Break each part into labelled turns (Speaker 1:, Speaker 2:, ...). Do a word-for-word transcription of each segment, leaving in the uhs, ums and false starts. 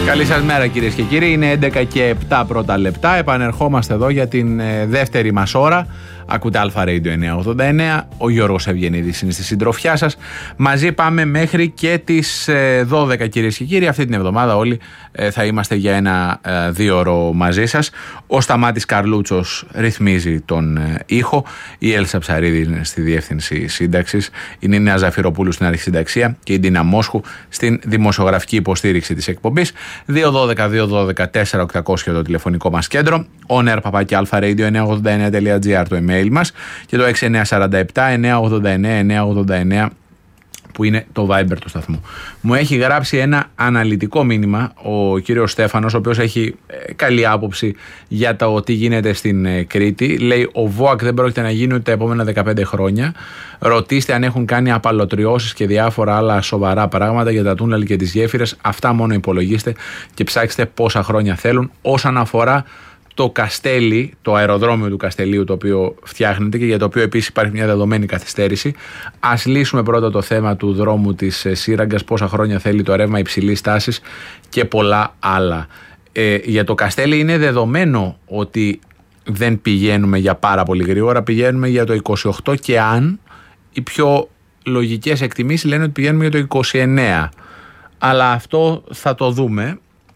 Speaker 1: Καλή σας μέρα κυρίες και κύριοι, είναι έντεκα και επτά πρώτα λεπτά, επανερχόμαστε εδώ για την ε, δεύτερη μας ώρα. Ακούτε Αλφα Radio εννιακόσια ογδόντα εννέα, ο Γιώργος Ευγενίδης είναι στη συντροφιά σας. Μαζί πάμε μέχρι και τις ε, δώδεκα κυρίες και κύριοι. Αυτή την εβδομάδα όλοι ε, θα είμαστε για ένα ε, δύο ώρο μαζί σας. Ο Σταμάτης Καρλούτσος ρυθμίζει τον ε, ήχο, η Έλσα Ψαρίδη είναι στη διεύθυνση σύνταξης, η Νίνα Ζαφυροπούλου στην αρχισυνταξία και η Ντίνα Μόσχου στην δημοσιογραφική υποστήριξη της εκπομπής. δύο δώδεκα δύο δώδεκα τέσσερα οκτακόσια το τηλεφωνικό μας κέντρο, on air παπάκι αλφα radio εννιακόσια ογδόντα εννέα τελεία τζι άρ το email μας και το έξι εννιά τέσσερα επτά εννιακόσια ογδόντα εννέα εννιακόσια ογδόντα εννέα που είναι το Viber του σταθμού. Μου έχει γράψει ένα αναλυτικό μήνυμα ο κύριος Στέφανος, ο οποίος έχει ε, καλή άποψη για το τι γίνεται στην ε, Κρήτη. Λέει: ο ΒΟΑΚ δεν πρόκειται να γίνει ούτε τα επόμενα δεκαπέντε χρόνια. Ρωτήστε αν έχουν κάνει απαλωτριώσεις και διάφορα άλλα σοβαρά πράγματα για τα τούνελ και τις γέφυρες. Αυτά μόνο υπολογίστε και ψάξτε πόσα χρόνια θέλουν. Όσον αφορά το Καστέλι, το αεροδρόμιο του Καστελίου, το οποίο φτιάχνεται και για το οποίο επίσης υπάρχει μια δεδομένη καθυστέρηση. Ας λύσουμε πρώτα το θέμα του δρόμου της Σύραγγας, πόσα χρόνια θέλει το ρεύμα υψηλής τάσης και πολλά άλλα. Ε, για το Καστέλι είναι δεδομένο ότι δεν πηγαίνουμε για πάρα πολύ γρήγορα, πηγαίνουμε για το είκοσι οκτώ και αν οι πιο λογικές εκτιμήσεις λένε ότι πηγαίνουμε για το είκοσι εννέα. Αλλά αυτό θα το δούμε,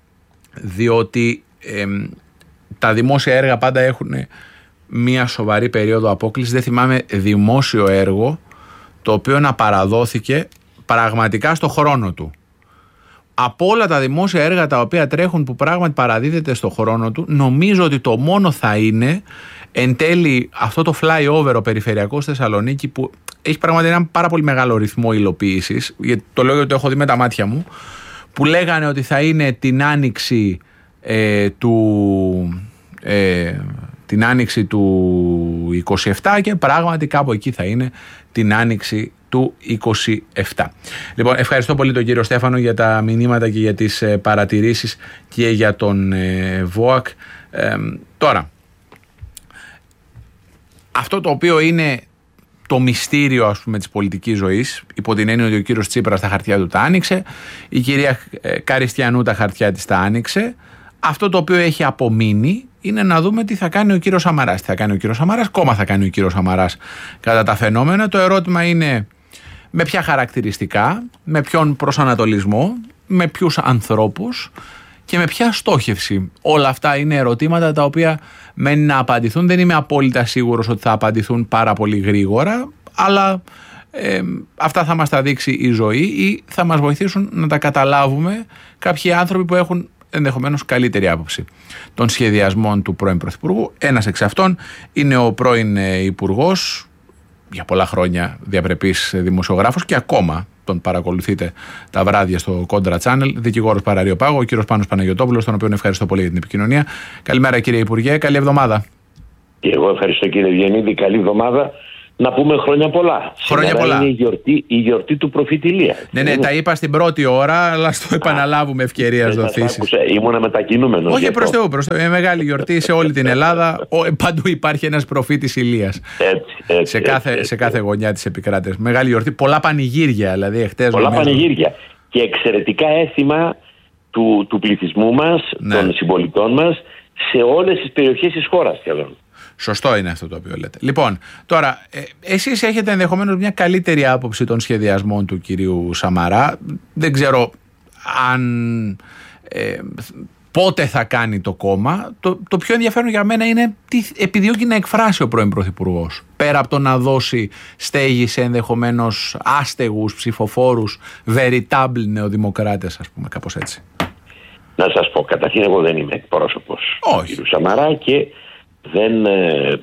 Speaker 1: διότι ε, τα δημόσια έργα πάντα έχουν μία σοβαρή περίοδο απόκλησης. Δεν θυμάμαι δημόσιο έργο το οποίο να παραδόθηκε πραγματικά στο χρόνο του. Από όλα τα δημόσια έργα τα οποία τρέχουν που πράγματι παραδίδεται στο χρόνο του, νομίζω ότι το μόνο θα είναι εν τέλει αυτό το flyover ο περιφερειακός Θεσσαλονίκη, που έχει πραγματικά ένα πάρα πολύ μεγάλο ρυθμό υλοποίησης, γιατί το λέω γιατί το έχω δει με τα μάτια μου, που λέγανε ότι θα είναι την άνοιξη Ε, του, ε, την άνοιξη του είκοσι επτά και πράγματι κάπου εκεί θα είναι την άνοιξη του είκοσι επτά. Λοιπόν, ευχαριστώ πολύ τον κύριο Στέφανο για τα μηνύματα και για τις ε, παρατηρήσεις και για τον ε, ΒΟΑΚ. Ε, τώρα, αυτό το οποίο είναι το μυστήριο, ας πούμε, της πολιτικής ζωής, υπό την έννοια ότι ο κύριος Τσίπρας τα χαρτιά του τα άνοιξε, η κυρία ε, Καριστιανού τα χαρτιά της τα άνοιξε. Αυτό το οποίο έχει απομείνει είναι να δούμε τι θα κάνει ο κύριος Σαμαράς. Τι θα κάνει ο κύριος Σαμαράς, κόμμα θα κάνει ο κύριος Σαμαράς κατά τα φαινόμενα. Το ερώτημα είναι με ποια χαρακτηριστικά, με ποιον προσανατολισμό, με ποιους ανθρώπους και με ποια στόχευση. Όλα αυτά είναι ερωτήματα τα οποία μένει να απαντηθούν. Δεν είμαι απόλυτα σίγουρος ότι θα απαντηθούν πάρα πολύ γρήγορα, αλλά ε, αυτά θα μας τα δείξει η ζωή ή θα μας βοηθήσουν να τα καταλάβουμε κάποιοι άνθρωποι που έχουν ενδεχομένως καλύτερη άποψη των σχεδιασμών του πρώην Πρωθυπουργού. Ένας εξ αυτών είναι ο πρώην Υπουργός, για πολλά χρόνια διαπρεπής δημοσιογράφος και ακόμα τον παρακολουθείτε τα βράδια στο Κόντρα Channel, δικηγόρος Παραριοπάγο, ο κύριος Πάνος Παναγιωτόπουλος, τον οποίο ευχαριστώ πολύ για την επικοινωνία. Καλημέρα κύριε Υπουργέ, καλή εβδομάδα. Και
Speaker 2: εγώ ευχαριστώ κύριε Ευγενίδη, καλή εβδομάδα. Να πούμε χρόνια πολλά.
Speaker 1: Χρόνια
Speaker 2: Σήμερα
Speaker 1: πολλά.
Speaker 2: Είναι η γιορτή, η γιορτή του προφήτη Ηλία.
Speaker 1: Ναι, ναι, τα είπα στην πρώτη ώρα, αλλά στο επαναλάβουμε ευκαιρία δοθήσεις.
Speaker 2: Ήμουνα μετακινούμενος.
Speaker 1: Όχι, προς Θεού, προς Θεού. Είναι μεγάλη γιορτή σε όλη την Ελλάδα. Παντού υπάρχει ένας προφήτης Ηλίας.
Speaker 2: Έτσι, έτσι,
Speaker 1: σε, κάθε,
Speaker 2: έτσι, έτσι.
Speaker 1: σε κάθε γωνιά της επικράτειας. Μεγάλη γιορτή. Πολλά πανηγύρια, δηλαδή εχθές.
Speaker 2: Πολλά νομίζω... πανηγύρια. Και εξαιρετικά έθιμα του, του πληθυσμού μας, ναι, των συμπολιτών μας, σε όλες τις περιοχές της χώρας σχεδόν.
Speaker 1: Σωστό είναι αυτό το οποίο λέτε. Λοιπόν, τώρα, ε, εσείς έχετε ενδεχομένως μια καλύτερη άποψη των σχεδιασμών του κυρίου Σαμαρά. Δεν ξέρω αν ε, πότε θα κάνει το κόμμα. Το, το πιο ενδιαφέρον για μένα είναι τι επιδιώκει να εκφράσει ο πρώην Πρωθυπουργός. Πέρα από το να δώσει στέγη σε ενδεχομένως άστεγους ψηφοφόρους, veritable νεοδημοκράτες, ας πούμε, κάπως έτσι.
Speaker 2: Να σας πω, καταρχήν εγώ δεν είμαι εκπρόσωπος του κυρίου Σαμαρά και δεν, ε,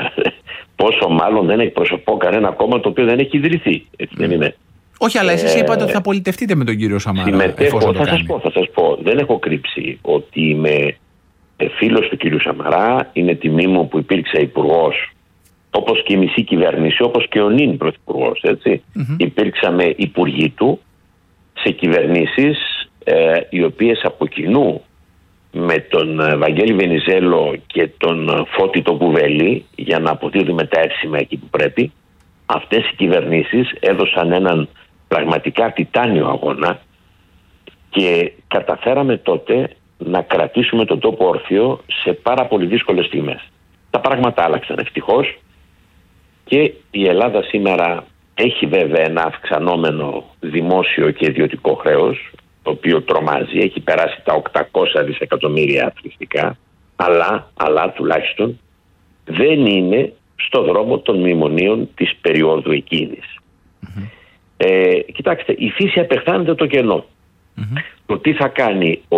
Speaker 2: πόσο μάλλον δεν εκπροσωπώ κανένα κόμμα το οποίο δεν έχει ιδρυθεί. Έτσι δεν είναι.
Speaker 1: Όχι, αλλά εσείς είπατε ε, ότι θα πολιτευτείτε με τον κύριο Σαμαρά.
Speaker 2: Συμμετέχω, θα σας πω, θα σας πω. Δεν έχω κρύψει ότι είμαι φίλος του κύριου Σαμαρά. Είναι τιμή μου που υπήρξε υπουργός, όπως και η μισή κυβέρνηση, όπως και ο νυν πρωθυπουργός. Έτσι. Mm-hmm. Υπήρξαμε υπουργοί του σε κυβερνήσεις ε, οι οποίες από κοινού με τον Βαγγέλη Βενιζέλο και τον Φώτη τον Κουβέλη, για να αποδίδουμε τα εύσημα εκεί που πρέπει, αυτές οι κυβερνήσεις έδωσαν έναν πραγματικά τιτάνιο αγώνα Και καταφέραμε τότε να κρατήσουμε τον τόπο όρθιο σε πάρα πολύ δύσκολες στιγμές. Τα πράγματα άλλαξαν ευτυχώς και η Ελλάδα σήμερα έχει βέβαια ένα αυξανόμενο δημόσιο και ιδιωτικό χρέος, το οποίο τρομάζει, έχει περάσει τα οκτακόσια δισεκατομμύρια αθλητικά, αλλά, αλλά τουλάχιστον δεν είναι στο δρόμο των μνημονίων της περίοδου εκείνης. Mm-hmm. Ε, κοιτάξτε, η φύση απεχθάνεται το κενό. Mm-hmm. Το τι θα κάνει ο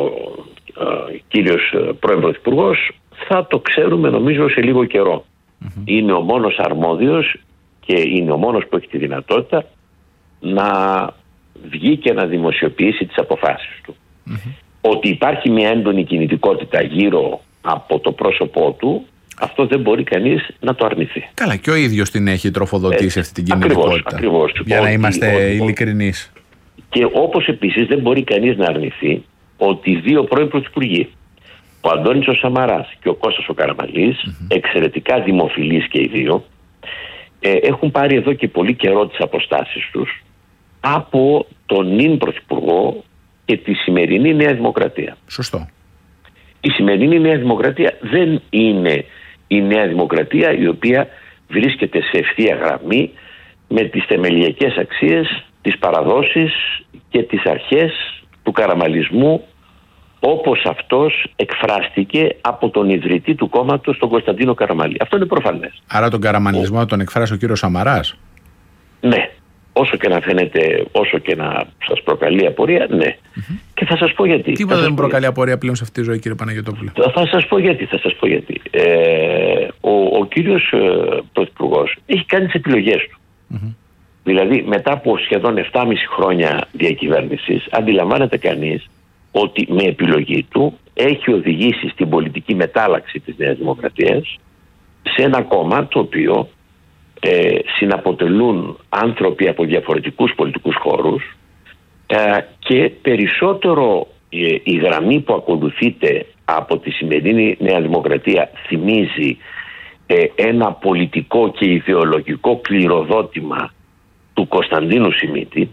Speaker 2: ε, κύριος πρώην Πρωθυπουργός θα το ξέρουμε νομίζω σε λίγο καιρό. Mm-hmm. Είναι ο μόνος αρμόδιος και είναι ο μόνος που έχει τη δυνατότητα να βγει και να δημοσιοποιήσει τις αποφάσεις του. Mm-hmm. Ότι υπάρχει μια έντονη κινητικότητα γύρω από το πρόσωπό του, αυτό δεν μπορεί κανείς να το αρνηθεί.
Speaker 1: Καλά, και ο ίδιος την έχει τροφοδοτήσει ε, αυτή την κινητικότητα.
Speaker 2: Ακριβώς, ακριβώς.
Speaker 1: Για
Speaker 2: ότι,
Speaker 1: να είμαστε
Speaker 2: ότι,
Speaker 1: ειλικρινείς.
Speaker 2: Και όπως επίσης δεν μπορεί κανείς να αρνηθεί ότι δύο πρώην πρωθυπουργοί, ο Αντώνης ο Σαμαράς και ο Κώστας ο Καραμανλής, mm-hmm. εξαιρετικά δημοφιλείς και οι δύο, ε, έχουν πάρει εδώ και πολύ καιρό τις αποστάσεις τους από τον νυν πρωθυπουργό και τη σημερινή Νέα Δημοκρατία.
Speaker 1: Σωστό.
Speaker 2: Η σημερινή Νέα Δημοκρατία δεν είναι η Νέα Δημοκρατία η οποία βρίσκεται σε ευθεία γραμμή με τις θεμελιακές αξίες, τις παραδόσεις και τις αρχές του καραμαλισμού, όπως αυτός εκφράστηκε από τον ιδρυτή του κόμματος, τον Κωνσταντίνο Καραμαλή. Αυτό είναι προφανές.
Speaker 1: Άρα τον καραμαλισμό ο... τον εκφράσει ο κύριος Σαμαράς.
Speaker 2: Ναι. Όσο και να φαίνεται, όσο και να σας προκαλεί απορία, ναι. Mm-hmm. Και θα σας πω γιατί.
Speaker 1: Τίποτα δεν προκαλεί απορία πλέον σε αυτή τη ζωή, κύριε Παναγιωτόπουλε.
Speaker 2: Θα σας πω γιατί, θα σας πω γιατί. Ε, ο, ο κύριος ε, Πρωθυπουργός έχει κάνει τις επιλογές του. Mm-hmm. Δηλαδή, μετά από σχεδόν επτά και μισό χρόνια διακυβέρνησης, αντιλαμβάνεται κανείς ότι με επιλογή του έχει οδηγήσει στην πολιτική μετάλλαξη της Νέας Δημοκρατίας σε ένα κόμμα το οποίο ε, συναποτελούν άνθρωποι από διαφορετικούς πολιτικούς χώρους ε, και περισσότερο ε, η γραμμή που ακολουθείται από τη σημερινή Νέα Δημοκρατία θυμίζει ε, ένα πολιτικό και ιδεολογικό κληροδότημα του Κωνσταντίνου Σιμίτη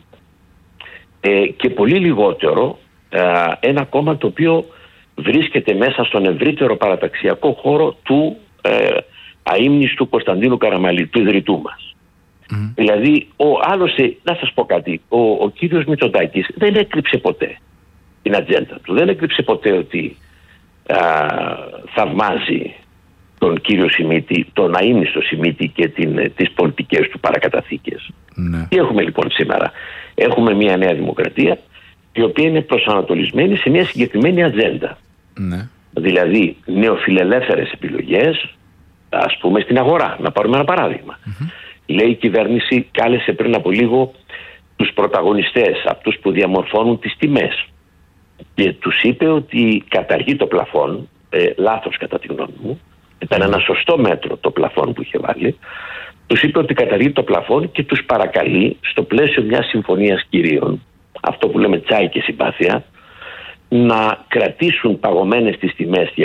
Speaker 2: ε, και πολύ λιγότερο ε, ένα κόμμα το οποίο βρίσκεται μέσα στον ευρύτερο παραταξιακό χώρο του ε, αείμνηστου Κωνσταντίνου Καραμαλή, του ιδρυτού μας. Mm. Δηλαδή, ο άλλωστε, να σας πω κάτι, ο, ο κύριος Μητσοτάκης δεν έκρυψε ποτέ την ατζέντα του, δεν έκρυψε ποτέ ότι α, θαυμάζει τον κύριο Σιμίτη, τον αείμνηστο Σιμίτη και την, τις πολιτικές του παρακαταθήκες. Mm. Τι έχουμε λοιπόν σήμερα? Έχουμε μια Νέα Δημοκρατία η οποία είναι προσανατολισμένη σε μια συγκεκριμένη ατζέντα. Mm. Δηλαδή, νεοφιλελεύθερες επιλογές, ας πούμε στην αγορά. Να πάρουμε ένα παράδειγμα. Mm-hmm. Λέει η κυβέρνηση, κάλεσε πριν από λίγο τους πρωταγωνιστές, αυτούς που διαμορφώνουν τις τιμές, και τους είπε ότι καταργεί το πλαφόν, ε, λάθος κατά τη γνώμη μου, ήταν ένα σωστό μέτρο το πλαφόν που είχε βάλει, τους είπε ότι καταργεί το πλαφόν και τους παρακαλεί στο πλαίσιο μιας συμφωνίας κυρίων, αυτό που λέμε τσάι και συμπάθεια, να κρατήσουν παγωμένες τις τιμές